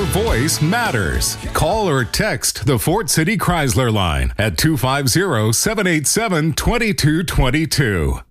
voice matters. Call or text the Fort City Chrysler line at 250-787-2222.